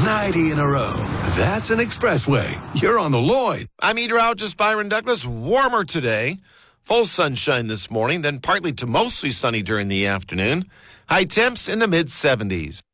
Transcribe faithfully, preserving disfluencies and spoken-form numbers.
ninety in a row. That's an expressway. You're on the Lloyd. I'm meteorologist Byron Douglas. Warmer today. Full sunshine this morning, then partly to mostly sunny during the afternoon. High temps in the mid seventies.